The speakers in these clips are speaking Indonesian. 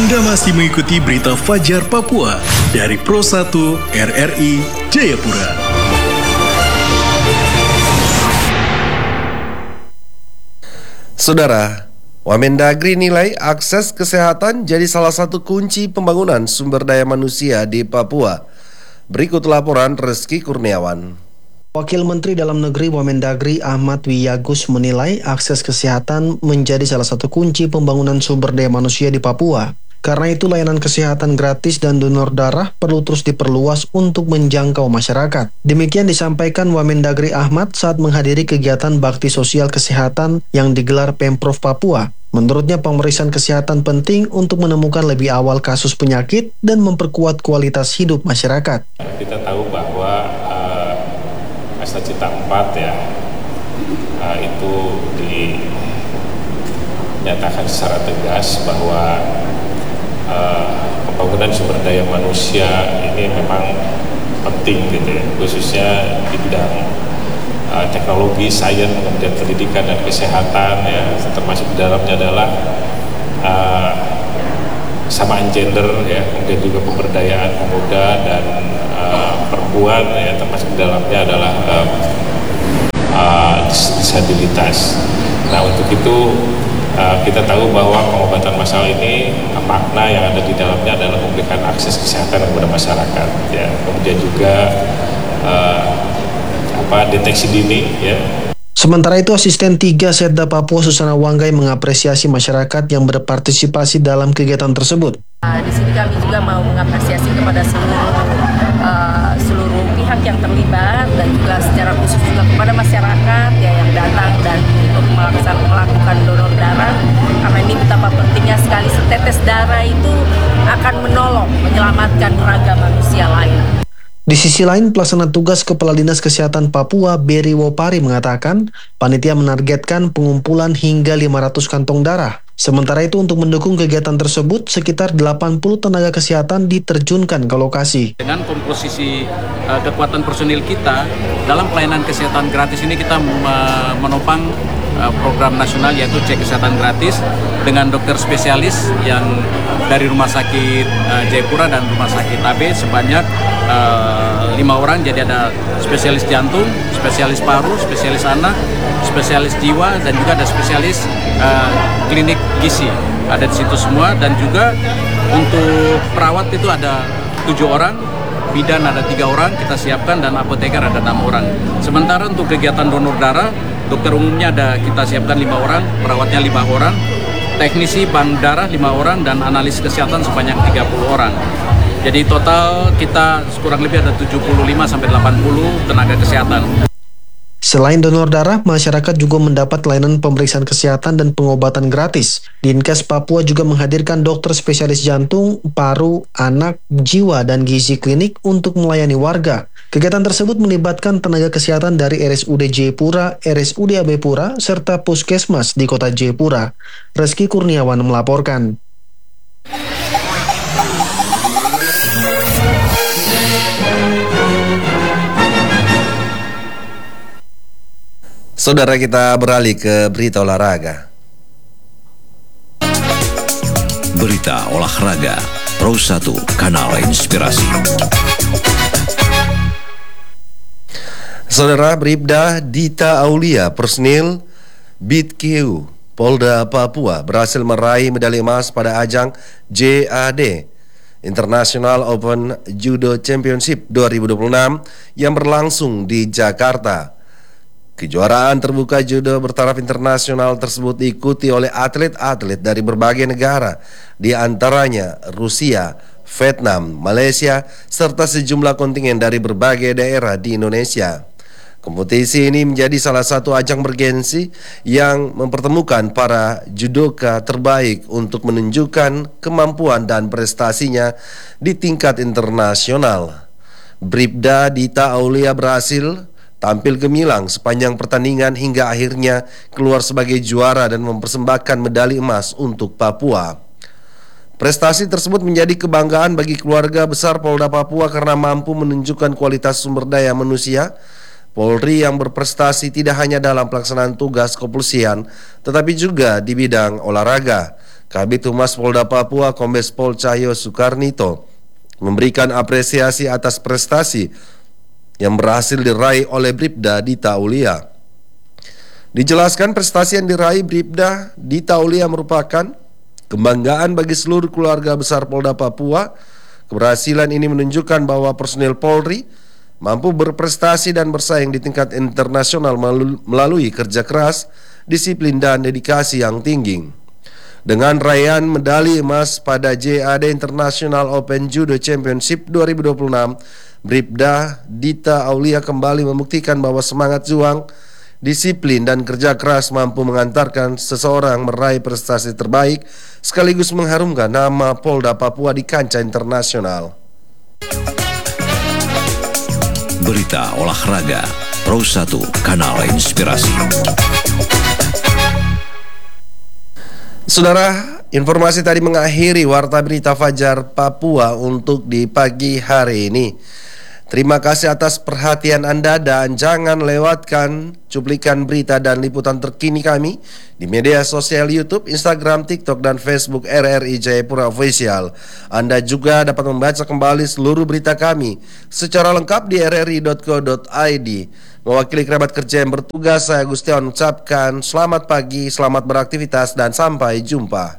Anda masih mengikuti berita Fajar Papua dari Pro 1 RRI Jayapura. Saudara, Wamendagri nilai akses kesehatan jadi salah satu kunci pembangunan sumber daya manusia di Papua. Berikut laporan Reski Kurniawan. Wakil Menteri Dalam Negeri Wamendagri Ahmad Wiyagus menilai akses kesehatan menjadi salah satu kunci pembangunan sumber daya manusia di Papua. Karena itu layanan kesehatan gratis dan donor darah perlu terus diperluas untuk menjangkau masyarakat. Demikian disampaikan Wamendagri Ahmad saat menghadiri kegiatan bakti sosial kesehatan yang digelar Pemprov Papua. Menurutnya pemeriksaan kesehatan penting untuk menemukan lebih awal kasus penyakit dan memperkuat kualitas hidup masyarakat. Kita tahu bahwa Kasta Cita 4 ya, itu dinyatakan secara tegas bahwa pembangunan sumber daya manusia ini memang penting gitu ya, khususnya di bidang teknologi, sains, kemudian pendidikan dan kesehatan ya, termasuk di dalamnya adalah kesamaan gender ya, kemudian juga pemberdayaan pemuda dan perempuan ya, termasuk di dalamnya adalah disabilitas. Nah, untuk itu kita tahu bahwa pengobatan massal ini makna yang ada di dalamnya adalah memberikan akses kesehatan kepada masyarakat ya. Kemudian juga deteksi dini ya. Sementara itu, Asisten 3 Setda Papua Susana Wanggai mengapresiasi masyarakat yang berpartisipasi dalam kegiatan tersebut. Di sini kami juga mau mengapresiasi kepada seluruh pihak yang terlibat dan juga secara khusus juga kepada masyarakat ya, yang datang dan untuk melakukan donor darah, karena ini betapa pentingnya sekali setetes darah itu akan menyelamatkan raga manusia lain. Di sisi lain, pelaksana tugas Kepala Dinas Kesehatan Papua, Beri Wopari mengatakan, panitia menargetkan pengumpulan hingga 500 kantong darah. Sementara itu, untuk mendukung kegiatan tersebut, sekitar 80 tenaga kesehatan diterjunkan ke lokasi. Dengan komposisi kekuatan personil kita, dalam pelayanan kesehatan gratis ini kita menopang program nasional yaitu cek kesehatan gratis dengan dokter spesialis yang dari Rumah Sakit Jayapura dan Rumah Sakit AB sebanyak 5 orang. Jadi ada spesialis jantung, spesialis paru, spesialis anak, spesialis jiwa, dan juga ada spesialis klinik gizi. Ada di situ semua, dan juga untuk perawat itu ada 7 orang, bidan ada 3 orang kita siapkan, dan apoteker ada 6 orang. Sementara untuk kegiatan donor darah, dokter umumnya kita siapkan 5 orang, perawatnya 5 orang, teknisi bank darah 5 orang, dan analis kesehatan sebanyak 30 orang. Jadi total kita kurang lebih ada 75-80 tenaga kesehatan. Selain donor darah, masyarakat juga mendapat layanan pemeriksaan kesehatan dan pengobatan gratis. Dinkes Papua juga menghadirkan dokter spesialis jantung, paru, anak, jiwa, dan gizi klinik untuk melayani warga. Kegiatan tersebut melibatkan tenaga kesehatan dari RSUD Jayapura, RSUD AB Pura, serta Puskesmas di kota Jayapura. Reski Kurniawan melaporkan. Saudara, kita beralih ke berita olahraga. Berita olahraga Pro 1 Kanal Inspirasi. Saudara, Bribda Dita Aulia personil BITQ Polda Papua berhasil meraih medali emas pada ajang JAD International Open Judo Championship 2026 yang berlangsung di Jakarta. Kejuaraan terbuka judo bertaraf internasional tersebut diikuti oleh atlet-atlet dari berbagai negara, di antaranya Rusia, Vietnam, Malaysia, serta sejumlah kontingen dari berbagai daerah di Indonesia. Kompetisi ini menjadi salah satu ajang bergensi yang mempertemukan para judoka terbaik untuk menunjukkan kemampuan dan prestasinya di tingkat internasional. Bribda Dita Aulia berhasil tampil gemilang sepanjang pertandingan hingga akhirnya keluar sebagai juara dan mempersembahkan medali emas untuk Papua. Prestasi tersebut menjadi kebanggaan bagi keluarga besar Polda Papua karena mampu menunjukkan kualitas sumber daya manusia Polri yang berprestasi tidak hanya dalam pelaksanaan tugas kepolisian, tetapi juga di bidang olahraga. Kabid Humas Polda Papua Kombes Pol Cahyo Soekarnito memberikan apresiasi atas prestasi yang berhasil diraih oleh Bribda Dita Aulia. Dijelaskan prestasi yang diraih Bribda Dita Aulia merupakan kebanggaan bagi seluruh keluarga besar Polda Papua. Keberhasilan ini menunjukkan bahwa personil Polri mampu berprestasi dan bersaing di tingkat internasional melalui kerja keras, disiplin dan dedikasi yang tinggi. Dengan raihan medali emas pada JAD International Open Judo Championship 2026, Bribda Dita Aulia kembali membuktikan bahwa semangat juang, disiplin dan kerja keras mampu mengantarkan seseorang meraih prestasi terbaik sekaligus mengharumkan nama Polda Papua di kancah internasional. Berita olahraga Pro 1 Kanal Inspirasi. Saudara, informasi tadi mengakhiri Warta Berita Fajar Papua untuk di pagi hari ini. Terima kasih atas perhatian Anda dan jangan lewatkan cuplikan berita dan liputan terkini kami di media sosial YouTube, Instagram, TikTok, dan Facebook RRI Jayapura Official. Anda juga dapat membaca kembali seluruh berita kami secara lengkap di rri.co.id. Mewakili kerabat kerja yang bertugas, saya Agustion mengucapkan selamat pagi, selamat beraktivitas, dan sampai jumpa.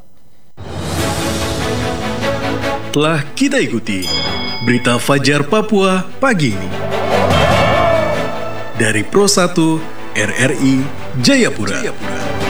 Telah kita ikuti Berita Fajar Papua pagi ini dari Pro 1 RRI Jayapura.